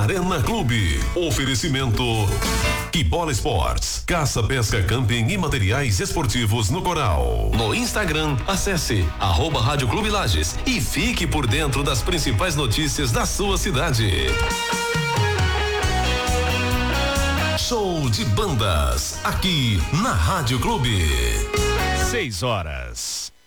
Arena Clube. Oferecimento Que Bola Esportes, caça, pesca, camping e materiais esportivos no Coral. No Instagram, acesse @Rádio Clube Lages e fique por dentro das principais notícias da sua cidade. Show de bandas, aqui na Rádio Clube. 6 horas.